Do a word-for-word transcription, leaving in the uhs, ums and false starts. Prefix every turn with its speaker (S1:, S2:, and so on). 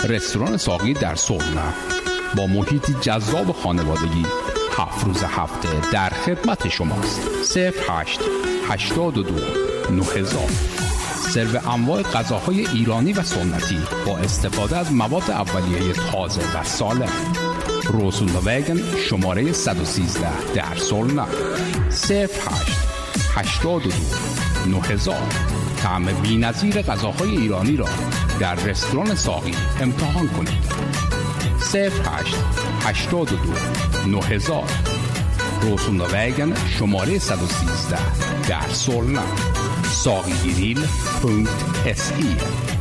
S1: رستوران ساقی در سرنا با محیطی جذاب خانوادگی هفت روز هفته در خدمت شماست. صفر هشت هشتاد و دو نه هزار. سرو انواع غذاهای ایرانی و سنتی با استفاده از مواد اولیه تازه و سالم. روزونا وگن شماره صد و سیزده در سرنا. صفر هشت هشتاد و دو نه هزار. طعم بی‌نظیر غذاهای ایرانی را در رستوران ساقی امتحان کنید. صفر هشت هشتاد و دو نه هزار. روزونا وگن شماره صد و سیزده در سرنا. ساقی گریل پونکت اس ای